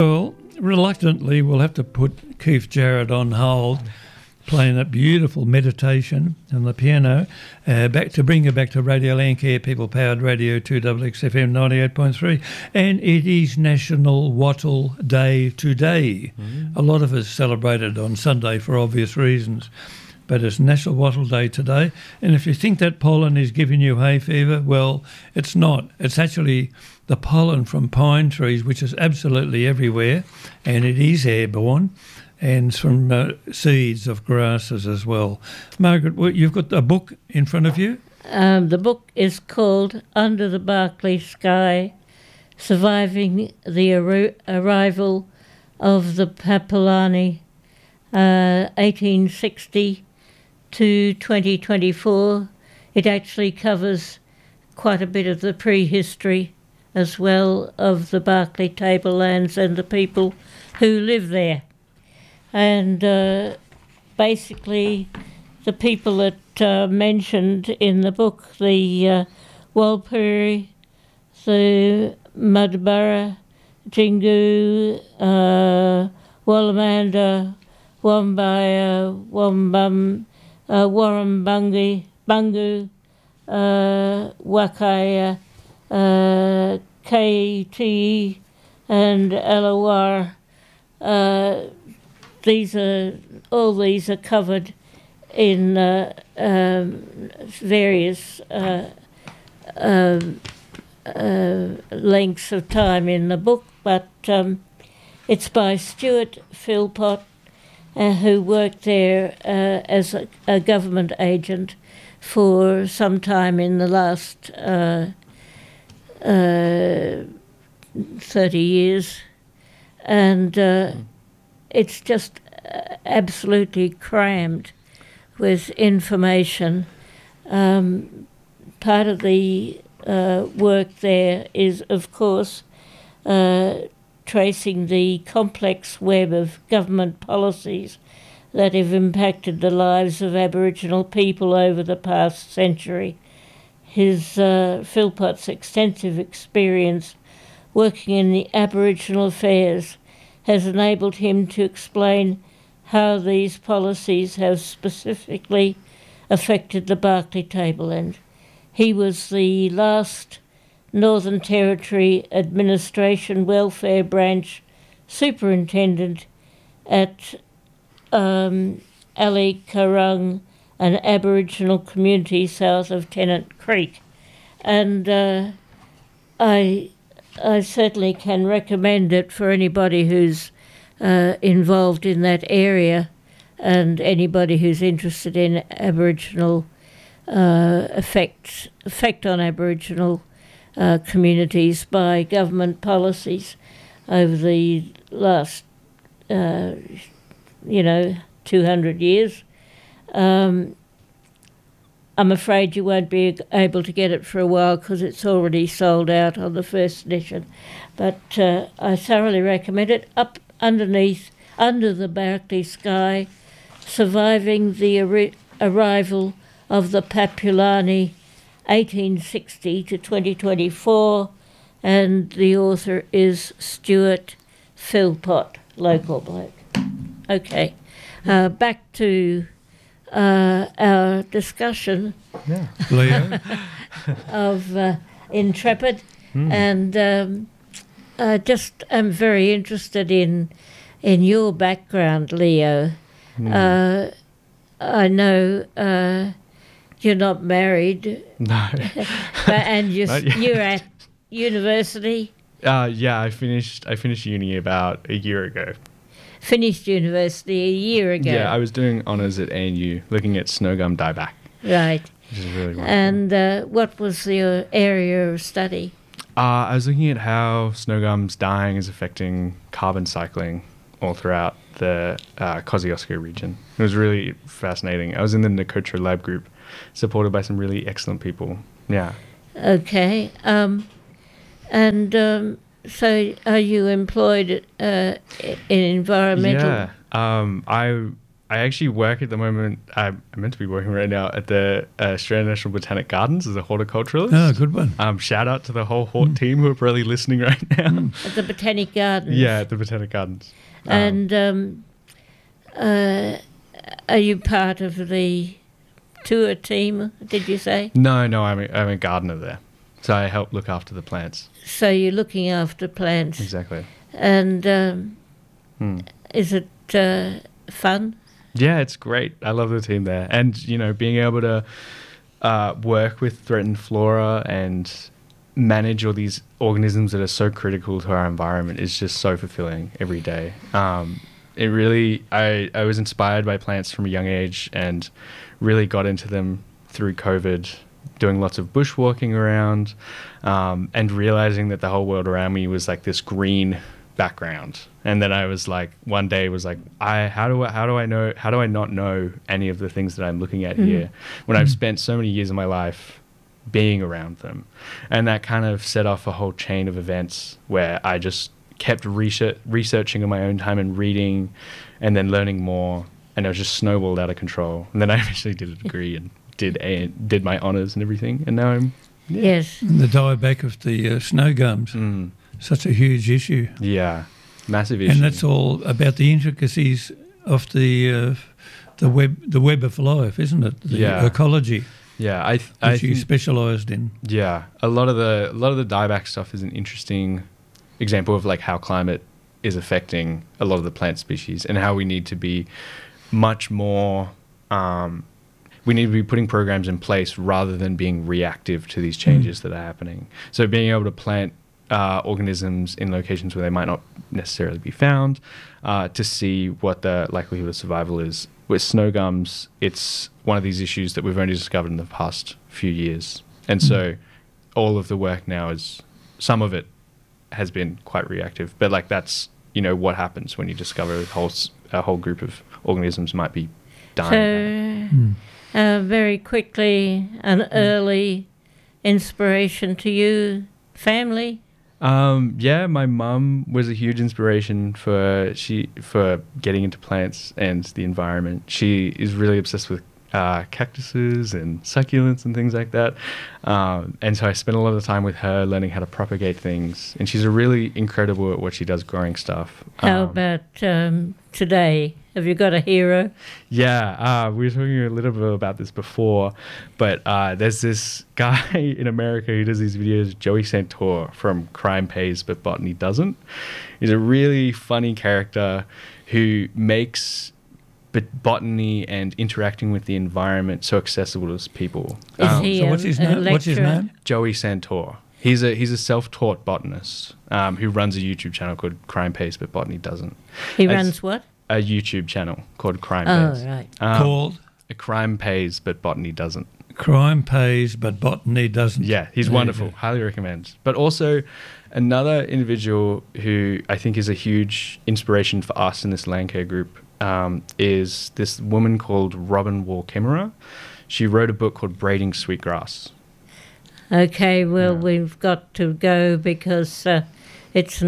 Well, reluctantly, we'll have to put Keith Jarrett on hold, playing that beautiful meditation on the piano, back to bring you back to Radio Landcare, people-powered radio, 2XXFM 98.3, and it is National Wattle Day today. A lot of us celebrated on Sunday for obvious reasons, but it's National Wattle Day today, and if you think that pollen is giving you hay fever, well, it's not. It's actually the pollen from pine trees, which is absolutely everywhere, and it is airborne, and it's from seeds of grasses as well. Margaret, you've got a book in front of you? The book is called Under the Berkeley Sky, Surviving the Arrival of the Papilani, 1860 to 2024. It actually covers quite a bit of the prehistory as well of the Berkeley Tablelands and the people who live there. And basically the people that mentioned in the book, the Walpuri, the Mudburra, Jingu, Wallamanda, Wambaya, Wambum, Warrumbungi, Bungu, Wakaya, KT and Alawar. These are covered in various lengths of time in the book, but it's by Stuart Philpott, who worked there as a government agent for some time in the last 30 years, and it's just absolutely crammed with information. Part of the work there is, of course, tracing the complex web of government policies that have impacted the lives of Aboriginal people over the past century. Philpott's extensive experience working in the Aboriginal affairs has enabled him to explain how these policies have specifically affected the Berkeley Tableland. He was the last Northern Territory Administration Welfare Branch Superintendent at Ali Karung, an Aboriginal community south of Tennant Creek. And I certainly can recommend it for anybody who's involved in that area and anybody who's interested in Aboriginal effect on Aboriginal communities by government policies over the last, 200 years. I'm afraid you won't be able to get it for a while because it's already sold out on the first edition. But I thoroughly recommend it. Up under the Berkeley Sky, Surviving the Arrival of the Papilani, 1860 to 2024, and the author is Stuart Philpott, local bloke. Okay, back to our discussion Leo of Intrepid, and I just am very interested in your background, Leo. I know you're not married. No. And you're at university. Yeah, I finished uni about a year ago. Finished university a year ago. Yeah, I was doing honours at ANU, looking at snow gum dieback. Right. Which is really wonderful. And what was your area of study? I was looking at how snow gums dying is affecting carbon cycling all throughout the Kosciuszko region. It was really fascinating. I was in the Nakotra lab group, supported by some really excellent people. Yeah. Okay. So are you employed in environmental? Yeah. I actually work at the moment. I'm meant to be working right now at the Australian National Botanic Gardens as a horticulturalist. Oh, good one. Shout out to the whole hort team who are probably listening right now. At the Botanic Gardens. Yeah, at the Botanic Gardens. And are you part of the tour team, did you say? No, I'm a gardener there. So I help look after the plants. So you're looking after plants. Exactly. And is it fun? Yeah, it's great. I love the team there. And, you know, being able to work with threatened flora and manage all these organisms that are so critical to our environment is just so fulfilling every day. It really, I was inspired by plants from a young age and really got into them through COVID, doing lots of bushwalking around, and realizing that the whole world around me was like this green background. And then I was like, one day was like, how do I not know any of the things that I'm looking at here when I've spent so many years of my life being around them? And that kind of set off a whole chain of events where I just kept researching on my own time and reading and then learning more, and it was just snowballed out of control. And then I eventually did a degree and did my honours and everything, and now I'm Yes. And the dieback of the snow gums, such a huge issue. Yeah, massive issue. And that's all about the intricacies of the web of life, isn't it? The ecology. Yeah, which you specialised in. Yeah, a lot of the dieback stuff is an interesting example of like how climate is affecting a lot of the plant species and how we need to be much more. We need to be putting programs in place rather than being reactive to these changes that are happening. So being able to plant organisms in locations where they might not necessarily be found, to see what the likelihood of survival is. With snow gums, it's one of these issues that we've only discovered in the past few years. And so all of the work now is, some of it has been quite reactive, but like that's, you know, what happens when you discover a whole group of organisms might be dying. So, very quickly, an early inspiration to you, family? Yeah, my mum was a huge inspiration for getting into plants and the environment. She is really obsessed with cactuses and succulents and things like that. And so I spent a lot of time with her learning how to propagate things. And she's really incredible at what she does growing stuff. How about today? Have you got a hero? Yeah, we were talking a little bit about this before, but there's this guy in America who does these videos, Joey Santor from Crime Pays But Botany Doesn't. He's a really funny character who makes botany and interacting with the environment so accessible to people. Is he so what's his name? Joey Santor. He's a self-taught botanist who runs a YouTube channel called Crime Pays But Botany Doesn't. He runs what? A YouTube channel called Crime Pays. Oh, right. Called? Crime Pays But Botany Doesn't. Crime Pays But Botany Doesn't. Yeah, he's wonderful. Highly recommend. But also another individual who I think is a huge inspiration for us in this Landcare group is this woman called Robin Wall Kimmerer. She wrote a book called Braiding Sweetgrass. Okay, well, we've got to go because it's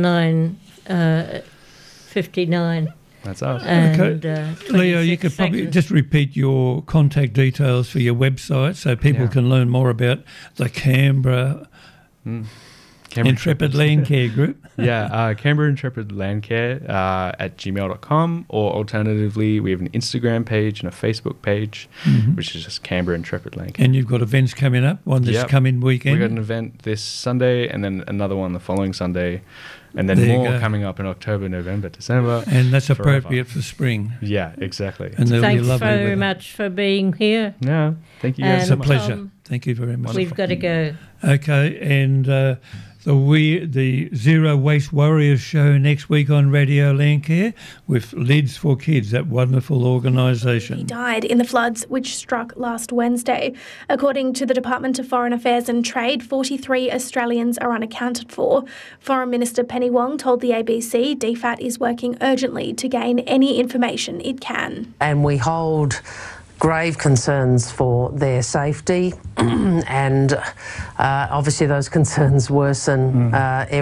9:59. That's us. Okay. Leo, you could probably just repeat your contact details for your website so people can learn more about the Canberra Intrepid Landcare Group. Canberra Intrepid Landcare at gmail.com, or alternatively, we have an Instagram page and a Facebook page, which is just Canberra Intrepid Landcare. And you've got events coming up, one this coming weekend. We've got an event this Sunday and then another one the following Sunday. And then more coming up in October, November, December. And that's appropriate for spring. Yeah, exactly. And thanks very much for being here. No, thank you guys so much. It's a pleasure. Tom, thank you very much. We've got to go. Okay, and the Zero Waste Warriors show next week on Radio Landcare with Lids for Kids, that wonderful organisation. He died in the floods which struck last Wednesday. According to the Department of Foreign Affairs and Trade, 43 Australians are unaccounted for. Foreign Minister Penny Wong told the ABC DFAT is working urgently to gain any information it can. And we hold grave concerns for their safety and obviously those concerns worsen every